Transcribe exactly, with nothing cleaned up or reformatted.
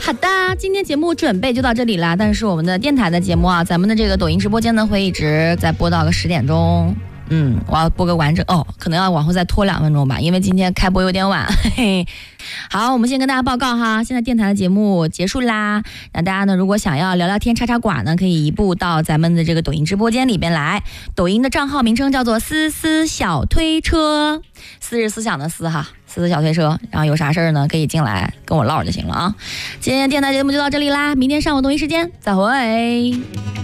好的，今天节目准备就到这里啦。但是我们的电台的节目啊，咱们的这个抖音直播间呢会一直再播到个十点钟。嗯，我要播个完整哦，可能要往后再拖两分钟吧，因为今天开播有点晚。嘿嘿。好，我们先跟大家报告哈，现在电台的节目结束啦。那大家呢，如果想要聊聊天、插插寡呢，可以移步到咱们的这个抖音直播间里边来。抖音的账号名称叫做思思小推车，思是思想的思哈，思思小推车。然后有啥事儿呢，可以进来跟我唠就行了啊。今天电台节目就到这里啦，明天上午同一时间再会。